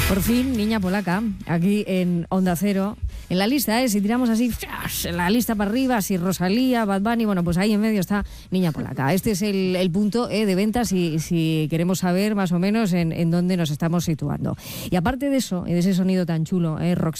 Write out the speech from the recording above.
Por fin, Niña Polaca, aquí en Onda Cero. En la lista, si tiramos así, en la lista para arriba, si Rosalía, Bad Bunny, bueno, pues ahí en medio está Niña Polaca. Este es el punto de venta si queremos saber más o menos en dónde nos estamos situando. Y aparte de eso, de ese sonido tan chulo, Roxy,